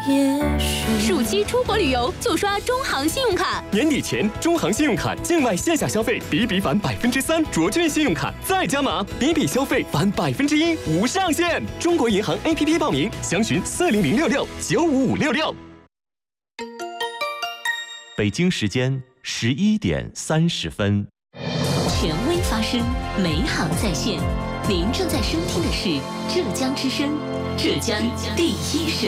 暑期出国旅游就刷中行信用卡， 年底前中行信用卡境外线下消费比比返3%，卓俊信用卡再加码，比比消费返1%，无上限。中国银行 APP 报名，详询40066-95566。 北京时间11点30分。 权威发声，美好在线。您正在收听的是浙江之声，浙江第一声。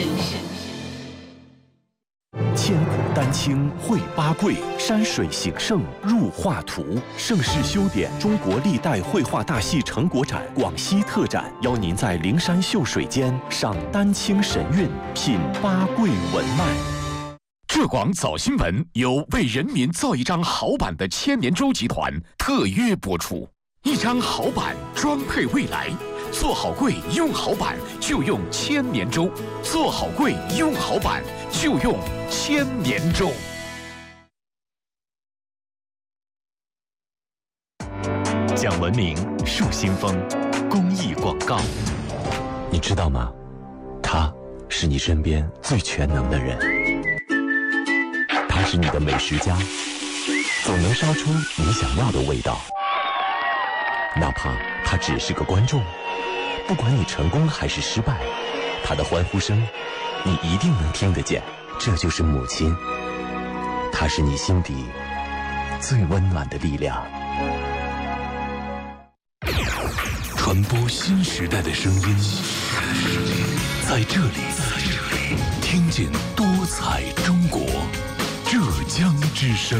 千古丹青绘八桂，山水形胜入画图。盛世修典中国历代绘画大戏成果展广西特展，邀您在灵山秀水间赏丹青神韵，品八桂文脉。 浙广早新闻由为人民造一张好版的千年舟集团特约播出，一张好版装配未来。做好柜用好版就用千年舟，做好柜用好版就用千年舟。 讲文明树新风公益广告。你知道吗？他是你身边最全能的人，他是你的美食家，总能烧出你想要的味道。哪怕他只是个观众，不管你成功还是失败，他的欢呼声你一定能听得见。这就是母亲，她是你心底最温暖的力量。 传播新时代的声音，在这里听见多彩中国，浙江之声。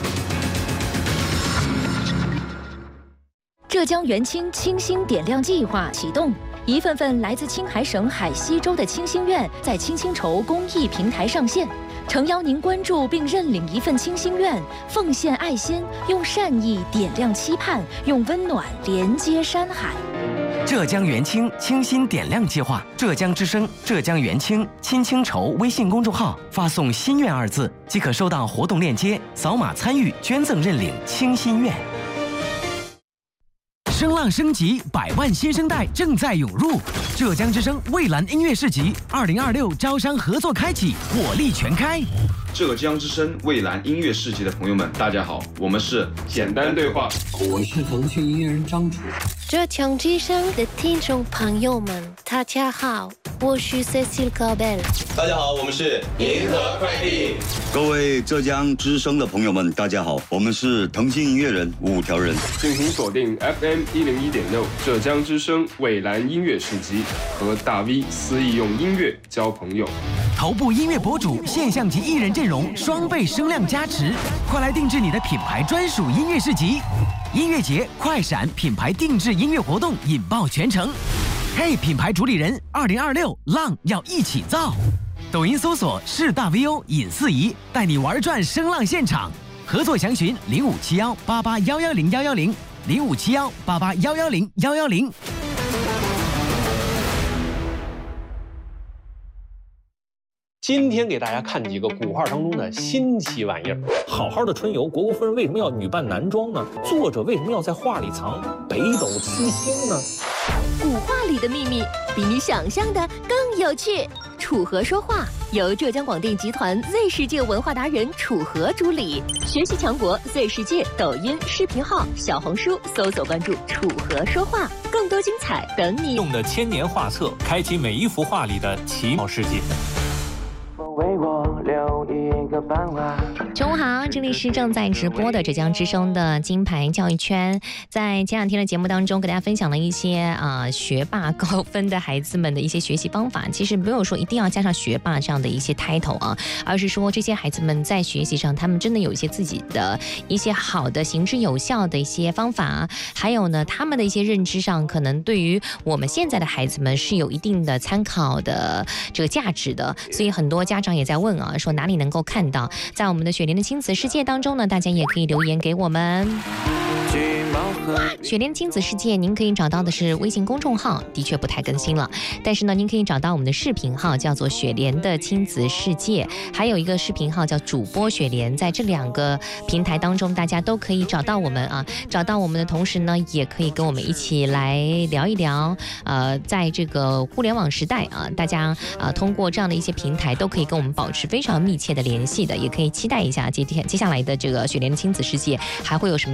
浙江元清清新点亮计划启动，一份份来自青海省海西州的清心愿在青青筹公益平台上线，诚邀您关注并认领一份清心愿，奉献爱心，用善意点亮期盼，用温暖连接山海。 浙江元清清新点亮计划，浙江之声、浙江元清青青筹微信公众号发送“心愿”2字，即可收到活动链接，扫码参与捐赠认领清心愿。声浪升级，100万新生代正在涌入。浙江之声蔚蓝音乐市集2026招商合作开启，火力全开。 浙江之声蔚蓝音乐市集的朋友们，大家好，我们是简单对话， 我是腾讯音乐人张楚。 浙江之声的听众朋友们，大家好，我是 Cecil Cabel。 大家好，我们是银河快递。 各位浙江之声的朋友们，大家好，我们是腾讯音乐人5条人。 敬请锁定 FM 101.6浙江之声蔚蓝音乐市集，和大 V 肆意用音乐交朋友。 头部音乐博主、现象级艺人阵容双倍声量加持，快来定制你的品牌专属音乐市集。音乐节快闪品牌定制音乐活动引爆全城。嘿，品牌主理人，2026浪要一起造。抖音搜索是大 VO 尹四仪，带你玩转声浪现场。合作详询0571881101057188110110。 今天给大家看几个古画当中的新奇玩意儿。好好的春游，虢国夫人为什么要女扮男装呢？作者为什么要在画里藏北斗七星呢？ 古画里的秘密比你想象的更有趣。楚河说话由浙江广电集团 Z 世界文化达人楚河主理，学习强国 Z 世界抖音、视频号、小红书搜索关注楚河说话，更多精彩等你。 用的千年画册，开启每一幅画里的奇妙世界。 中午好，这里是正在直播的浙江之声的金牌教育圈。在前2天的节目当中，给大家分享了一些学霸高分的孩子们的一些学习方法。其实没有说一定要加上学霸这样的一些 title 啊，而是说这些孩子们在学习上，他们真的有一些自己的一些好的行之有效的一些方法，还有呢，他们的一些认知上，可能对于我们现在的孩子们是有一定的参考的这个价值的。所以很多家长也在问啊，说哪里能够看到？在我们的雪莲的亲子世界当中呢，大家也可以留言给我们。 雪莲亲子世界，您可以找到的是微信公众号，的确不太更新了，但是呢，您可以找到我们的视频号，叫做雪莲的亲子世界，还有一个视频号叫主播雪莲，在这2个平台当中，大家都可以找到我们啊。找到我们的同时呢，也可以跟我们一起来聊一聊。在这个互联网时代啊，大家通过这样的一些平台，都可以跟我们保持非常密切的联系的，也可以期待一下接下来的这个雪莲的亲子世界还会有什么